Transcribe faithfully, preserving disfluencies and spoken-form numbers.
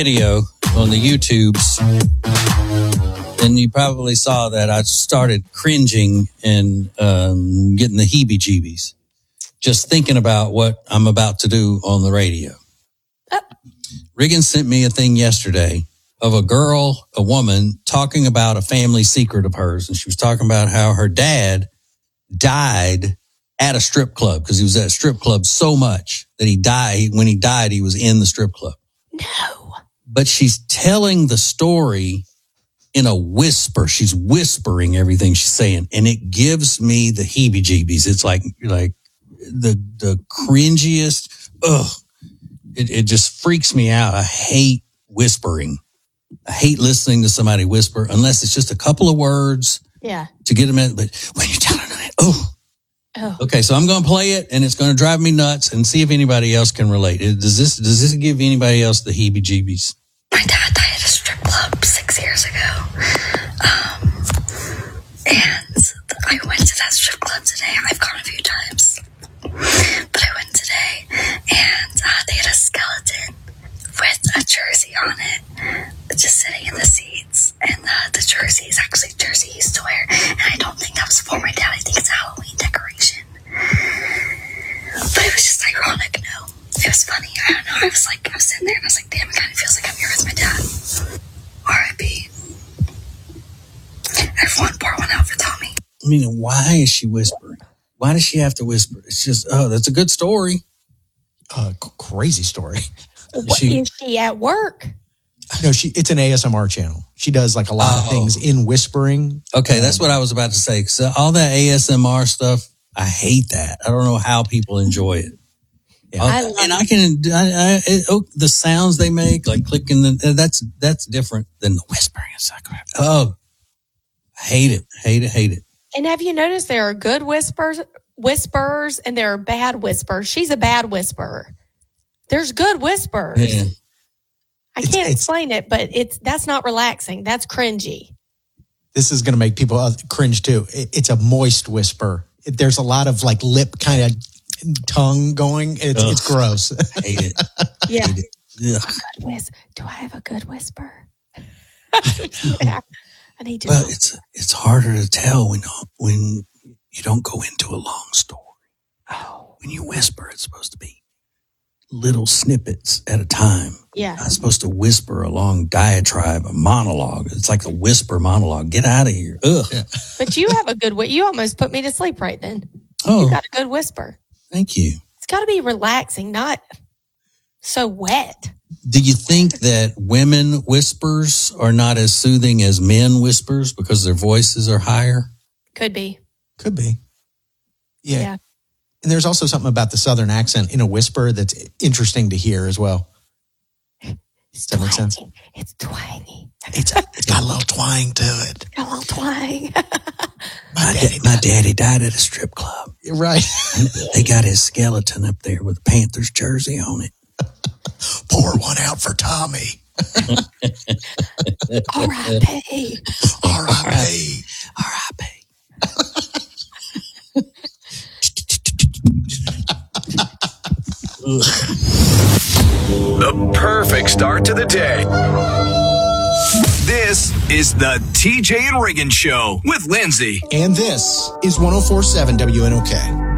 video on the YouTubes, and you probably saw that I started cringing and um, getting the heebie-jeebies just thinking about what I'm about to do on the radio. Oh. Regan sent me a thing yesterday of a girl, a woman, talking about a family secret of hers, and she was talking about how her dad died at a strip club because he was at a strip club so much that he died. When he died, he was in the strip club. No. But she's telling the story in a whisper. She's whispering everything she's saying, and it gives me the heebie-jeebies. It's like like the the cringiest. Ugh. It, it just freaks me out. I hate whispering. I hate listening to somebody whisper unless it's just a couple of words. Yeah. To get them in. But when you're telling them, oh. Oh. Okay, so I'm going to play it, and it's going to drive me nuts, and see if anybody else can relate. Does this does this give anybody else the heebie-jeebies? My dad died at a strip club six years ago, um, and I went to that strip club today. I've gone a few times, but I went today, and uh, they had a skeleton with a jersey on it, just sitting in the seats. And uh, the jersey is actually a jersey he used to wear, and I don't think that was for my dad. I think it's a Halloween decoration. But it was just ironic, no. It was funny. I don't know. I was like, I was sitting there and I was like, damn, it kind of feels like I'm here with my dad. R I P Everyone pour one out for Tommy. I mean, why is she whispering? Why does she have to whisper? It's just, oh, that's a good story. Uh, crazy story. What, she, is she at work? No, she. It's an A S M R channel. She does like a lot oh. of things in whispering. Okay, that's what I was about to say. So all that A S M R stuff, I hate that. I don't know how people enjoy it. Yeah. I love and I can, I, I, it, oh, the sounds they make, like clicking, the, that's that's different than the whispering. It's like, oh, I hate it, hate it, hate it. And have you noticed there are good whispers, whispers, and there are bad whispers? She's a bad whisperer. There's good whispers. Yeah. I can't it's, explain it's, it, but it's that's not relaxing. That's cringy. This is going to make people cringe too. It, it's a moist whisper. It, there's a lot of like lip kind of tongue going. It's Ugh. it's gross. I hate it. Yeah. Hate it. Good whis- Do I have a good whisper? yeah. I need to. Well, it's it's harder to tell when when you don't go into a long story. Oh. When you whisper, it's supposed to be little snippets at a time. Yeah. Not supposed to whisper a long diatribe, a monologue. It's like a whisper monologue. Get out of here. Ugh. Yeah. But you have a good whisper. You almost put me to sleep right then. Oh. You got a good whisper. Thank you. It's got to be relaxing, not so wet. Do you think that women whispers are not as soothing as men whispers because their voices are higher? Could be. Could be. Yeah. Yeah. And there's also something about the Southern accent in a whisper that's interesting to hear as well. Does that make sense? It's twangy. It's, it's got a little twang to it. Got a little twang. my, daddy, my daddy died at a strip club. Right. They got his skeleton up there with a Panthers jersey on it. Pour one out for Tommy. R I P R I P R I P The perfect start to the day. This is the T J and Regan Show with Lindsay. And this is one oh four point seven W N O K.